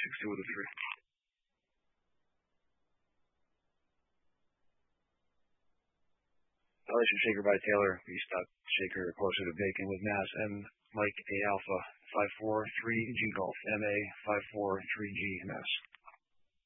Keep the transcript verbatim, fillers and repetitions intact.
six two with a three. Elation Shaker by Taylor. We stopped Shaker closer to Bacon with Mass and Mike A Alpha five four three G Golf M A five four three G Mass.